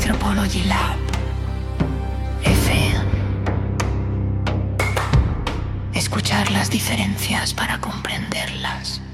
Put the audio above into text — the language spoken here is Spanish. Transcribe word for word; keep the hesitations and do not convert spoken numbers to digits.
Anthropology Lab. F. Escuchar las diferencias para comprenderlas.